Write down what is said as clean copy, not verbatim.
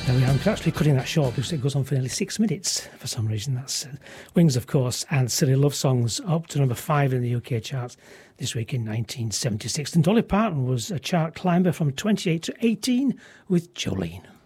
There we are. I'm actually cutting that short because it goes on for nearly 6 minutes for some reason. That's Wings, of course, and Silly Love Songs up to number 5 in the UK charts this week in 1976. And Dolly Parton was a chart climber from 28 to 18 with Jolene.